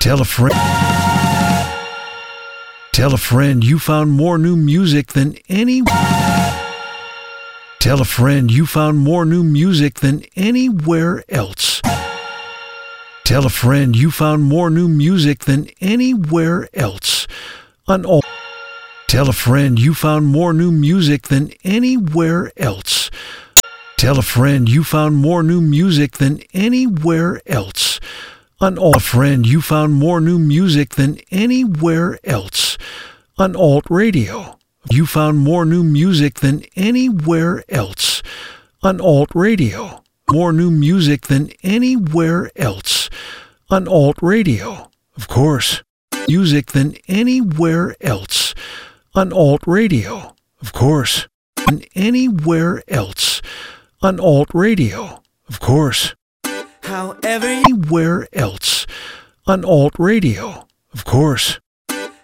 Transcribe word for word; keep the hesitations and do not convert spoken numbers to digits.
Tell a friend. Tell a friend you found more new music than any. Tell a friend you found more new music than anywhere else. Tell a friend you found more new music than anywhere else. On all. Tell a friend you found more new music than anywhere else. Tell a friend you found more new music than anywhere else. On all. A friend you found more new music than anywhere else. On Alt Radio. You found more new music than anywhere else. On Alt Radio. More new music than anywhere else. On Alt Radio. Of course. Music than anywhere else. On Alt Radio. Of course. And anywhere else. On Alt Radio. Of course. However, Anywhere else. On Alt Radio. Of course.